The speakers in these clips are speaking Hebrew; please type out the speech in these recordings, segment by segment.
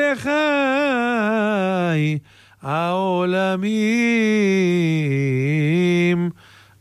חי העולמים,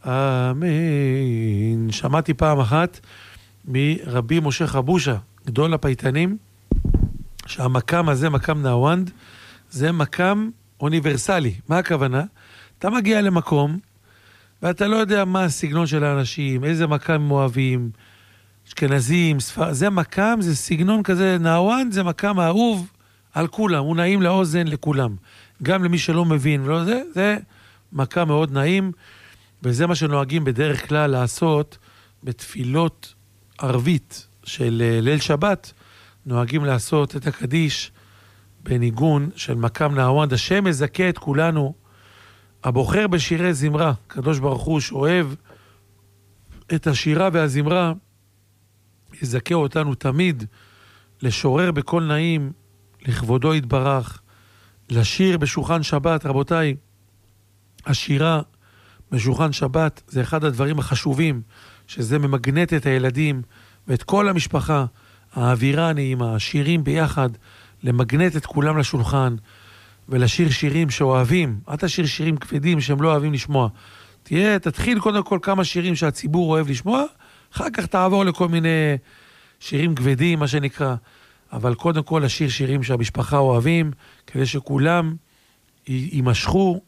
אמן. שמעתי פעם אחת מרבי משה חבושה, גדול הפייטנים, שהמקם הזה, מקם נאוונד, זה מקם אוניברסלי. מה הכוונה? אתה מגיע למקום, ואתה לא יודע מה הסגנון של האנשים, איזה מקם הם אוהבים, אשכנזים, ספר, זה מקם, זה סגנון כזה, נאוונד זה מקם האהוב על כולם, הוא נעים לאוזן לכולם. גם למי שלא מבין, לא, זה מקם מאוד נעים, וזה מה שנוהגים בדרך כלל לעשות בתפילות ערבית של ליל שבת, נוהגים לעשות את הקדיש בניגון של מקם נאוונד. השם מזכה את כולנו, הבוחר בשירי זמרה, קדוש ברוך הוא שאוהב את השירה והזמרה, יזכה אותנו תמיד לשורר בקול נעים, לכבודו יתברך, לשיר בשולחן שבת. רבותיי, השירה בשולחן שבת זה אחד הדברים החשובים, שזה ממגנט את הילדים ואת כל המשפחה, האווירה הנעימה, השירים ביחד, למגנט את כולם לשולחן, ולשיר שירים שאוהבים. אל תשיר שירים כבדים שהם לא אוהבים לשמוע. תתחיל קודם כל כמה שירים שהציבור אוהב לשמוע, אחר כך תעבור לכל מיני שירים כבדים, מה שנקרא. אבל קודם כל לשיר שירים שהמשפחה אוהבים, כדי שכולם יימשכו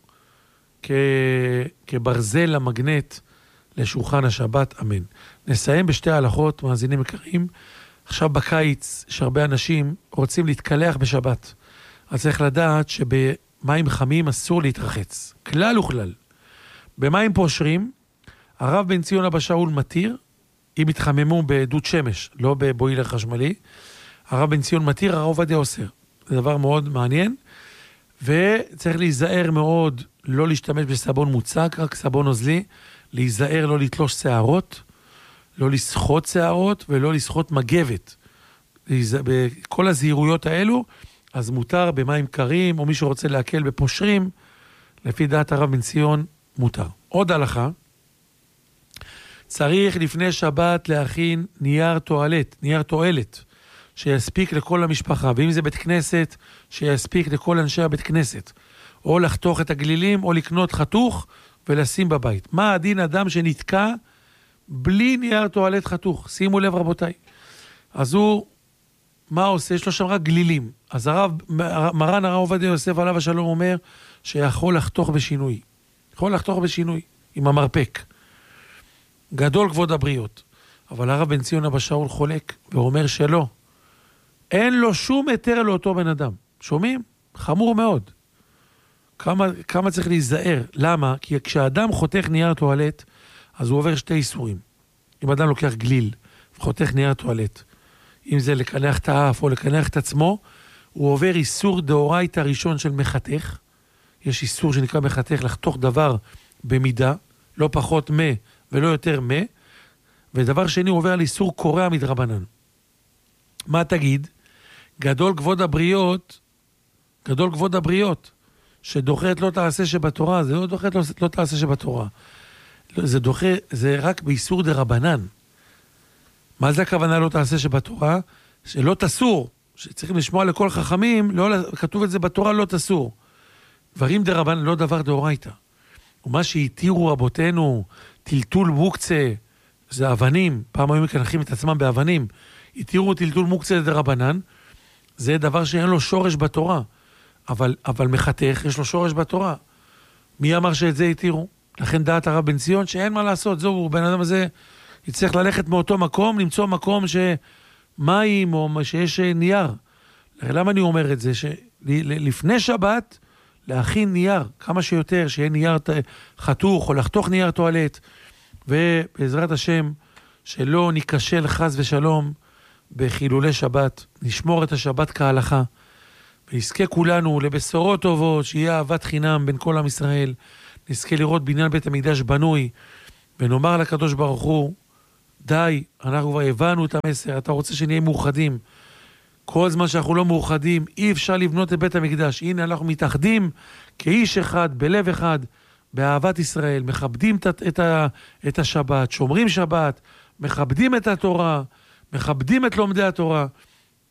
כברזל למגנט לשולחן השבת, אמן. נסיים בשתי הלכות, מאזינים יקרים. עכשיו בקיץ, שהרבה אנשים רוצים להתקלח בשבת. אז צריך לדעת שבמים חמים אסור להתרחץ. כלל וכלל. במים פושרים, הרב בן ציון אבא שאול מתיר, אם התחממו בעדות שמש, לא בבוילר חשמלי. הרב בן ציון מתיר, הרב עובדיה אוסר. זה דבר מאוד מעניין. וצריך להיזהר מאוד, לא להשתמש בסבון מוצק, רק סבון נוזלי. להיזהר לא לתלוש שערות, לא לסחוט שערות ולא לסחוט מגבת. בכל הזהירויות האלו, אז מותר במים קרים, או מי שרוצה להקל בפושרים, לפי דעת הרב בן ציון, מותר. עוד הלכה, צריך לפני שבת להכין נייר תועלת, שיספיק לכל המשפחה, ואם זה בית כנסת, שיספיק לכל אנשי הבית כנסת, או לחתוך את הגלילים, או לקנות חתוך, ולשים בבית. מה הדין אדם שנתקע בלי נייר טואלט חתוך? שימו לב רבותיי. אז הוא, מה עושה? יש לו שם רק גלילים. אז מרן הרב עובדיה יוסף עליו השלום אומר שיכול לחתוך בשינוי. יכול לחתוך בשינוי עם המרפק. גדול כבוד הבריות. אבל הרב בן ציון אבא שאול חולק ואומר שלא. אין לו שום היתר לאותו בן אדם. שומעים? חמור מאוד. כמה צריך להיזהר. למה? כי כשאדם חותך נייר טואלט, אז הוא עובר שתי איסורים. אם אדם לוקח גליל וחותך נייר טואלט, אם זה לקנח את האף או לקנח את עצמו, הוא עובר איסור דאורייתא ראשון של מחתך. יש איסור שנקרא מחתך לחתוך דבר במידה, לא פחות ולא יותר ודבר שני הוא עובר על איסור קורע מדרבנן. מה תגיד? גדול כבוד הבריות, שדוחת לא תעשה שבתורה, זה לא דוחת לא תעשה שבתורה. זה רק באיסור דרבנן. מה זה הכוונה לא תעשה שבתורה? שלא תסור, שצריכים לשמוע לכל חכמים, כתוב את זה בתורה לא תסור. דברים דרבנן לא דבר דאורייתא. ומה שהתירו רבותינו, טלטול מוקצה, זה אבנים, פעם היו מקנחים את עצמם באבנים, התירו טלטול מוקצה דרבנן, זה דבר שאין לו שורש בתורה. אבל מחתך יש לו שורש בתורה. מי אמר שאת זה התירו? לכן דעת הרב בן ציון שאין מה לעשות, זהו, בן אדם הזה יצטרך ללכת מאותו מקום, למצוא מקום שמים או שיש נייר. למה אני אומר את זה? שלפני שבת להכין נייר, כמה שיותר, שיהיה נייר חתוך או לחתוך נייר טואלט, ובעזרת השם שלא ניקשל חס ושלום בחילולי שבת, נשמור את השבת כהלכה, ונזכה כולנו לבשורות טובות, שיהיה אהבת חינם בין כל עם ישראל, נזכה לראות בניין בית המקדש בנוי, ונאמר לקדוש ברוך הוא, די, אנחנו כבר הבנו את המסר, אתה רוצה שנהיה מאוחדים, כל זמן שאנחנו לא מאוחדים, אי אפשר לבנות את בית המקדש, הנה אנחנו מתאחדים כאיש אחד, בלב אחד, באהבת ישראל, מכבדים את השבת, שומרים שבת, מכבדים את התורה, מכבדים את לומדי התורה,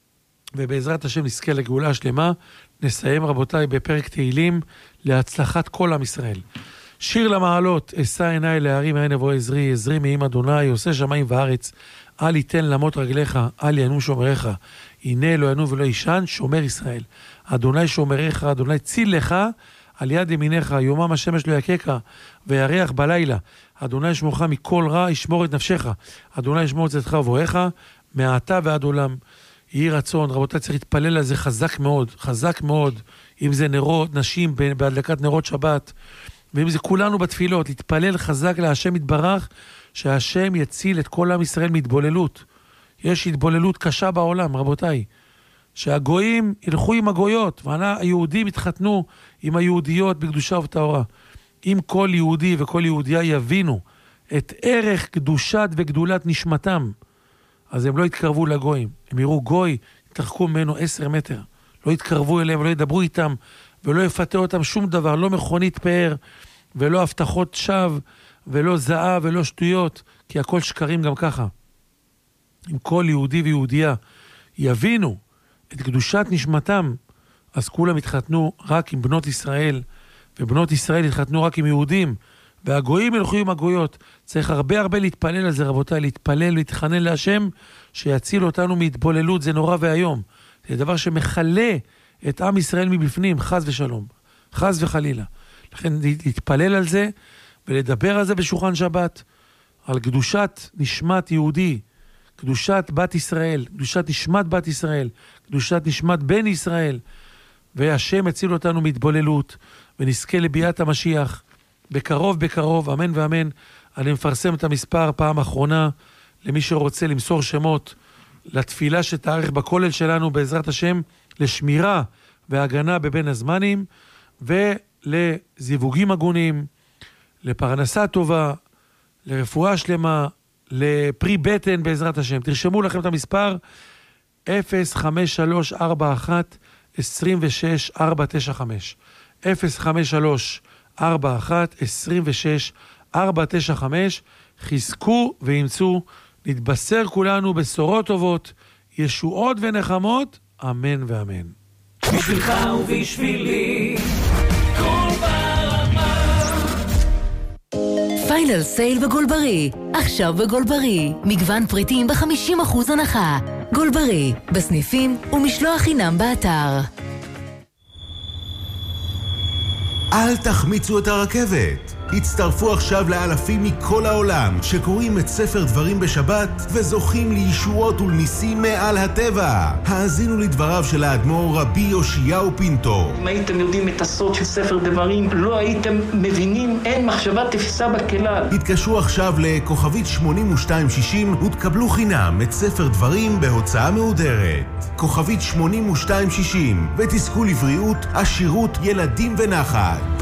ובעזרת השם נזכה לגאולה שלמה. נסיים רבותיי בפרק תהילים להצלחת כל עם ישראל. שיר למעלות, אשא עיניי להרים העין אבוא עזרי, עזרי מעם אדוני, עושה שמיים וארץ, אל יתן למות רגליך, אל ינום שומריך, הנה לא ינום ולא ישן, שומר ישראל. אדוני שומריך, אדוני ציל לך, על יד ימיניך, יומם השמש לא יקקה, וירח בלילה. אדוני ישמורך מכל רע, ישמור את נפשך. אדוני ישמור את צאתך ובואך, מעתה ועד עולם. יהי רצון, רבותיי, צריך להתפלל על זה חזק מאוד, חזק מאוד. אם זה נרות, נשים בהדלקת נרות שבת, ואם זה כולנו בתפילות, להתפלל חזק להשם יתברך, שהשם יציל את כל עם ישראל מהתבוללות. יש התבוללות קשה בעולם, רבותיי. שהגויים ילכו עם הגויות, והיהודים יתחתנו עם היהודיות בקדושה ובטהרה. אם כל יהודי וכל יהודיה יבינו את ערך קדושת וגדולת נשמתם, אז הם לא יתקרבו לגויים. הם יראו גוי, יתרחקו ממנו 10 מטר. לא יתקרבו אליהם ולא ידברו איתם, ולא יפתה אותם שום דבר, לא מכונית פאר, ולא הבטחות שווא, ולא זהב, ולא שטויות, כי הכל שקרים גם ככה. אם כל יהודי ויהודיה יבינו את קדושת נשמתם, אז כולם יתחתנו רק עם בנות ישראל, ובנות ישראל יתחתנו רק עם יהודים, והגויים ילכו עם הגויות. צריך הרבה להתפלל על זה, רבותיי, להתפלל, להתחנן להשם, שיציל אותנו מהתבוללות. זה נורא והיום. זה דבר שמחלה את עם ישראל מבפנים, חס ושלום, חס וחלילה. לכן להתפלל על זה, ולדבר על זה בשולחן שבת, על קדושת נשמת יהודי, קדושת בת ישראל, קדושת נשמת בת ישראל, קדושת נשמת בן ישראל, והשם יציל אותנו מהתבוללות, ונזכה לביאת המשיח, בקרוב, אמן ואמן. אני מפרסם את המספר פעם אחרונה, למי שרוצה למסור שמות, לתפילה שתארך בכולל שלנו בעזרת השם, לשמירה והגנה בבין הזמנים, ולזיווגים הגונים, לפרנסה טובה, לרפואה שלמה, לפרי בטן בעזרת השם. תרשמו לכם את המספר 05341-26495, 05341-26495. חזקו וימצאו, נתבשר כולנו בשורות טובות, ישועות ונחמות, אמן ואמן. בשבילך ובשבילי כל ברמה. פיינל סייל בגולברי, עכשיו בגולברי, מגוון פריטים ב-50% הנחה. גולברי, בסניפים ומשלוח חינם באתר. אל תחמיצו את הרכבת. הצטרפו עכשיו לאלפים מכל העולם שקוראים את ספר דברים בשבת וזוכים לישועות ולניסים מעל הטבע. האזינו לדבריו של האדמו"ר רבי יאשיהו פינטו. אם הייתם יודעים את הסוד של ספר דברים, לא הייתם מבינים, אין מחשבה תפיסה בכלל. התקשרו עכשיו לכוכבית 8260 ותקבלו חינם את ספר דברים בהוצאה מהודרת. כוכבית 8260 ותזכו לבריאות, עשירות, ילדים ונחת.